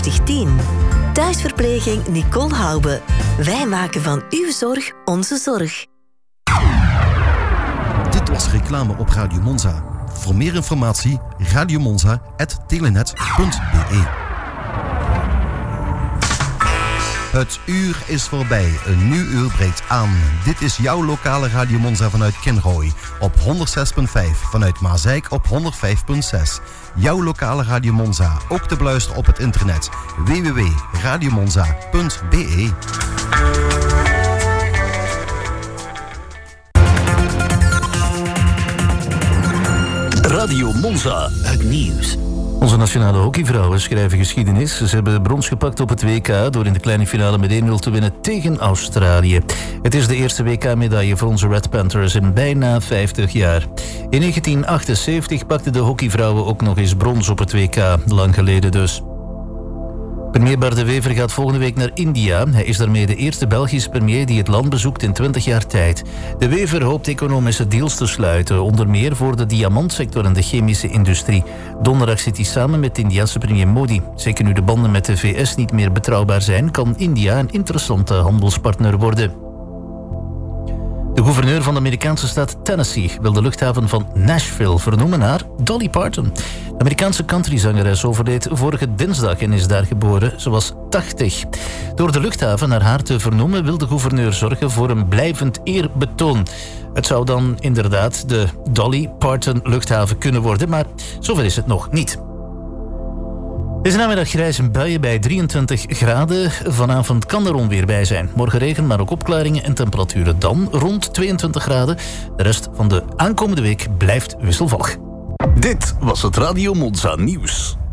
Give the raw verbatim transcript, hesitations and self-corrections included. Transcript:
vijftig tien. Thuisverpleging Nicole Hoube. Wij maken van uw zorg onze zorg. Dit was reclame op Radio Monza. Voor meer informatie radiomonza punt telenet punt be. Het uur is voorbij. Een nieuw uur breekt aan. Dit is jouw lokale Radio Monza vanuit Kinrooi. Op honderdzes komma vijf. Vanuit Maasijk op honderdvijf komma zes. Jouw lokale Radio Monza. Ook te beluisteren op het internet. w w w punt radiomonza punt be. Radio Monza. Het nieuws. Onze nationale hockeyvrouwen schrijven geschiedenis. Ze hebben brons gepakt op het W K door in de kleine finale met één nul te winnen tegen Australië. Het is de eerste W K-medaille voor onze Red Panthers in bijna vijftig jaar. In negentien achtenzeventig pakten de hockeyvrouwen ook nog eens brons op het W K. Lang geleden dus. Premier Bart De Wever gaat volgende week naar India. Hij is daarmee de eerste Belgische premier die het land bezoekt in twintig jaar tijd. De Wever hoopt economische deals te sluiten, onder meer voor de diamantsector en de chemische industrie. Donderdag zit hij samen met de Indiase premier Modi. Zeker nu de banden met de V S niet meer betrouwbaar zijn, kan India een interessante handelspartner worden. De gouverneur van de Amerikaanse staat Tennessee wil de luchthaven van Nashville vernoemen naar Dolly Parton. De Amerikaanse countryzangeres overleed vorige dinsdag en is daar geboren. Ze was tachtig. Door de luchthaven naar haar te vernoemen wil de gouverneur zorgen voor een blijvend eerbetoon. Het zou dan inderdaad de Dolly Parton luchthaven kunnen worden, maar zover is het nog niet. Deze namiddag grijs en buien bij drieëntwintig graden. Vanavond kan er onweer bij zijn. Morgen regen, maar ook opklaringen en temperaturen dan rond tweeëntwintig graden. De rest van de aankomende week blijft wisselvallig. Dit was het Radio Monza nieuws.